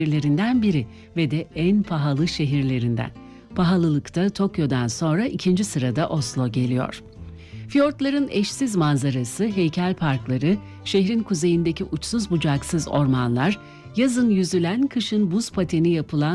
şehirlerinden biri ve de en pahalı şehirlerinden. Pahalılıkta Tokyo'dan sonra ikinci sırada Oslo geliyor. Fiyortların eşsiz manzarası, heykel parkları, şehrin kuzeyindeki uçsuz bucaksız ormanlar, yazın yüzülen, kışın buz pateni yapılan